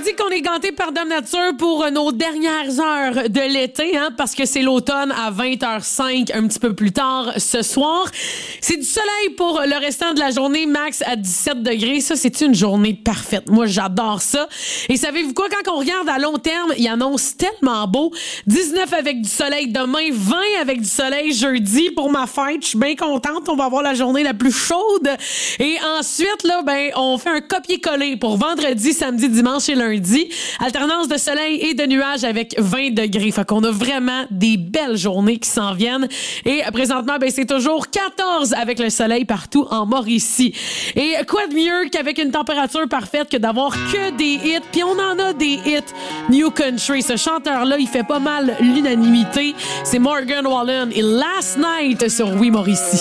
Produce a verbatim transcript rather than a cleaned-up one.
dit qu'on est ganté par Dame Nature pour nos dernières heures de l'été, hein, parce que c'est l'automne à vingt heures cinq, un petit peu plus tard ce soir. C'est du soleil pour le restant de la journée, max à dix-sept degrés. Ça, c'est une journée parfaite. Moi, j'adore ça. Et savez-vous quoi? Quand on regarde à long terme, il annonce tellement beau. dix-neuf avec du soleil demain, vingt avec du soleil jeudi pour ma fête. Je suis bien contente. On va avoir la journée la plus chaude. Et ensuite, là, ben, on fait un copier-coller pour vendredi, samedi, dimanche et lundi. Alternance de soleil et de nuages avec vingt degrés. Fait qu'on a vraiment des belles journées qui s'en viennent. Et présentement, ben, c'est toujours quatorze avec le soleil partout en Mauricie. Et quoi de mieux qu'avec une température parfaite que d'avoir que des hits? Puis on en a des hits. New Country, ce chanteur-là, il fait pas mal l'unanimité. C'est Morgan Wallen et Last Night sur Oui Mauricie.